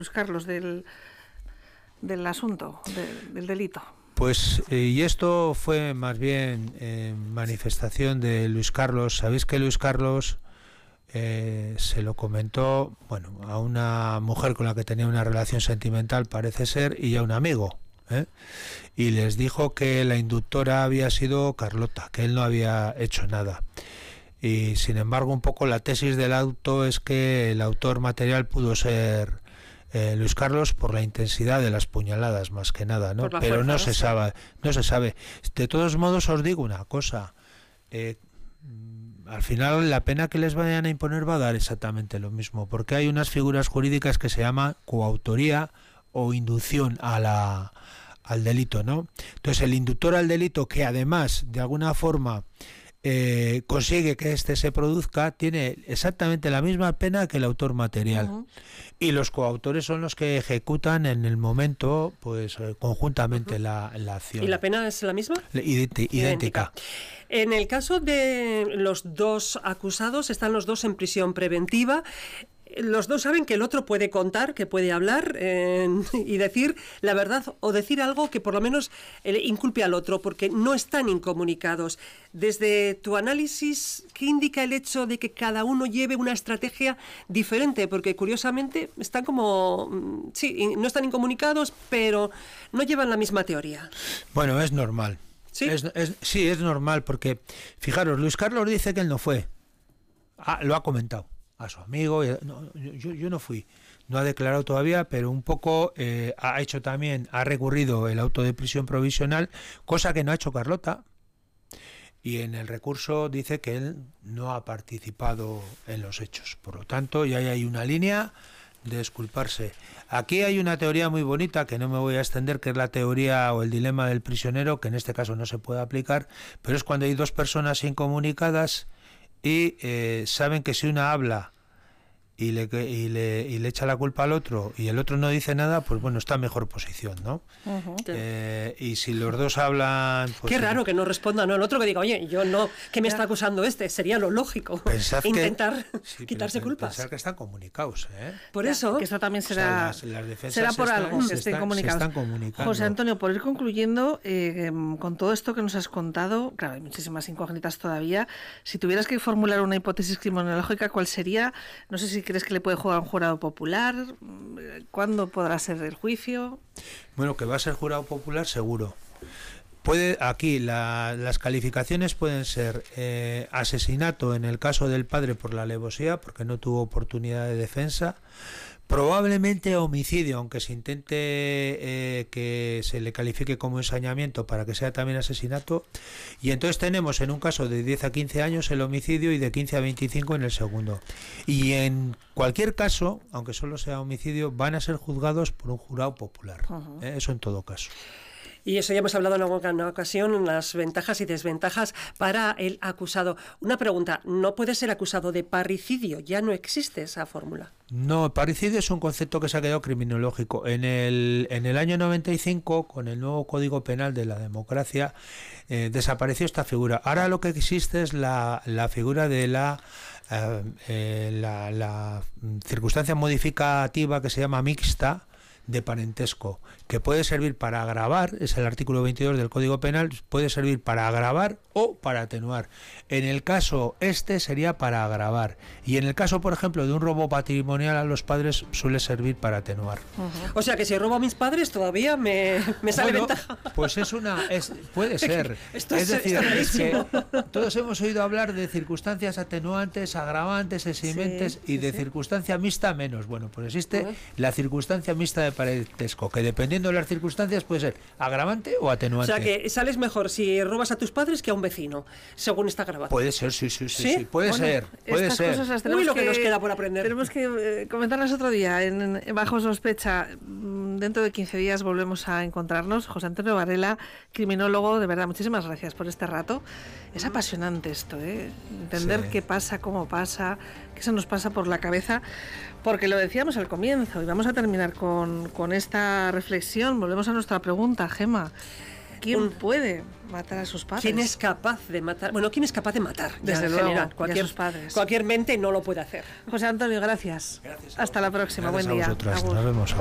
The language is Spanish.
Carlos, del asunto, del delito? Pues, y esto fue más bien manifestación de Luis Carlos. Sabéis que Luis Carlos se lo comentó, bueno, a una mujer con la que tenía una relación sentimental, parece ser, y a un amigo, y les dijo que la inductora había sido Carlota, que él no había hecho nada. Y sin embargo, un poco la tesis del auto es que el autor material pudo ser Luis Carlos por la intensidad de las puñaladas, más que nada, ¿no? Pero no se sabe, no se sabe. De todos modos, os digo una cosa. Al final la pena que les vayan a imponer va a dar exactamente lo mismo, porque hay unas figuras jurídicas que se llaman coautoría o inducción al delito, ¿no? Entonces el inductor al delito, que además de alguna forma consigue que este se produzca, tiene exactamente la misma pena que el autor material. Y los coautores son los que ejecutan en el momento, pues conjuntamente la acción. ¿Y la pena es la misma? Idéntica. En el caso de los dos acusados, están los dos en prisión preventiva. Los dos saben que el otro puede contar, que puede hablar y decir la verdad o decir algo que por lo menos inculpe al otro, porque no están incomunicados. Desde tu análisis, ¿qué indica el hecho de que cada uno lleve una estrategia diferente? Porque curiosamente están como, sí, no están incomunicados, pero no llevan la misma teoría. Bueno, es normal. ¿Sí? Sí, es normal, porque fijaros, Luis Carlos dice que él no fue. Lo ha comentado a su amigo. Yo no fui, no ha declarado todavía, pero un poco ha recurrido el auto de prisión provisional, cosa que no ha hecho Carlota, y en el recurso dice que él no ha participado en los hechos. Por lo tanto, ya hay una línea de disculparse. Aquí hay una teoría muy bonita que no me voy a extender, que es la teoría o el dilema del prisionero, que en este caso no se puede aplicar, pero es cuando hay dos personas incomunicadas y saben que si una habla y le echa la culpa al otro y el otro no dice nada, pues bueno, está en mejor posición, ¿no? Y si los dos hablan... Pues qué raro que no responda, ¿no? El otro que diga, oye, yo no, ¿qué me está acusando este? Sería lo lógico. Intentar quitarse culpas. Pensar que están comunicados, ¿eh? Por eso... Que eso también será, o sea, las defensas será por algo que estén comunicados. Se están comunicando. José Antonio, por ir concluyendo, con todo esto que nos has contado, claro, hay muchísimas incógnitas todavía. Si tuvieras que formular una hipótesis criminológica, ¿cuál sería? No sé si crees que le puede jugar un jurado popular. ¿Cuándo podrá ser el juicio? Bueno, que va a ser jurado popular seguro. Aquí las calificaciones pueden ser asesinato en el caso del padre por la alevosía, porque no tuvo oportunidad de defensa, probablemente homicidio, aunque se intente que se le califique como ensañamiento para que sea también asesinato, y entonces tenemos en un caso de 10 a 15 años el homicidio y de 15 a 25 en el segundo. Y en cualquier caso, aunque solo sea homicidio, van a ser juzgados por un jurado popular. Eso en todo caso. Y eso ya hemos hablado en alguna ocasión, las ventajas y desventajas para el acusado. Una pregunta, ¿no puede ser acusado de parricidio? Ya no existe esa fórmula. No, parricidio es un concepto que se ha quedado criminológico. En el año 95, con el nuevo Código Penal de la democracia, desapareció esta figura. Ahora lo que existe es la figura de la circunstancia modificativa que se llama mixta, de parentesco, que puede servir para agravar, es el artículo 22 del Código Penal, puede servir para agravar o para atenuar. En el caso sería para agravar, y en el caso, por ejemplo, de un robo patrimonial a los padres suele servir para atenuar. O sea que si robo a mis padres todavía me sale ventaja. Pues puede ser. Es decir, que todos hemos oído hablar de circunstancias atenuantes, agravantes, eximentes y de circunstancia mixta menos. Bueno, pues existe la circunstancia mixta de parentesco, que dependiendo de las circunstancias puede ser agravante o atenuante. O sea que sales mejor si robas a tus padres que a un vecino, según está grabado. Puede ser, sí. Puede ser. Uy, lo que nos queda por aprender. Tenemos que comentarlas otro día. Bajo sospecha, dentro de 15 días volvemos a encontrarnos. José Antonio Varela, criminólogo, de verdad, muchísimas gracias por este rato. Es apasionante esto, entender qué pasa, cómo pasa, qué se nos pasa por la cabeza, porque lo decíamos al comienzo, y vamos a terminar con esta reflexión. Volvemos a nuestra pregunta, Gema. ¿Quién puede matar a sus padres? ¿Quién es capaz de matar? Bueno, ¿quién es capaz de matar? Desde en luego, general, y a sus padres. Cualquier mente no lo puede hacer. José Antonio, gracias. Hasta la próxima. Gracias Buen día. a vosotras. Agur. Nos vemos.